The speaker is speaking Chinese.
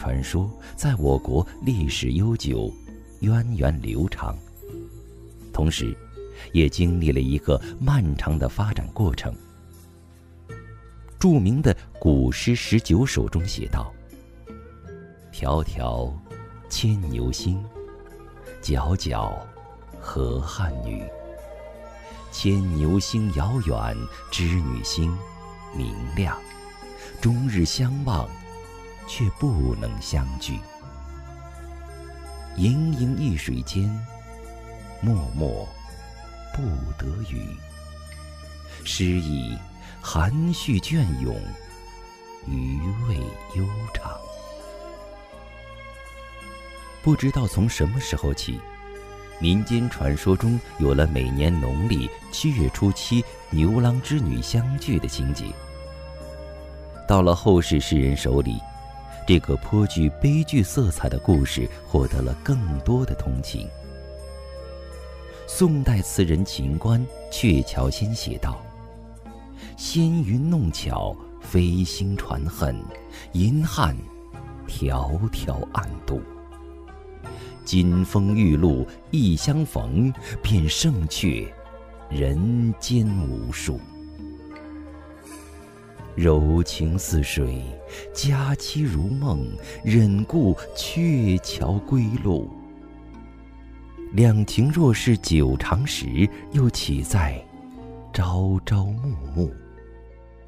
传说在我国历史悠久，源远流长，同时也经历了一个漫长的发展过程。著名的《古诗19首》中写道：迢迢牵牛星，皎皎河汉女。牵牛星遥远，织女星明亮，终日相望，却不能相聚。盈盈一水间，脉脉不得语。诗意含蓄隽永，余味悠长。不知道从什么时候起，民间传说中有了每年农历7月初7牛郎织女相聚的情节。到了后世诗人手里，这个颇具悲剧色彩的故事获得了更多的同情。宋代词人秦观《鹊桥仙》写道：纤云弄巧，飞星传恨，银汉迢迢暗度。金风玉露一相逢，便胜却人间无数。柔情似水，佳期如梦，忍顾鹊桥归路。两情若是久长时，又岂在朝朝暮暮。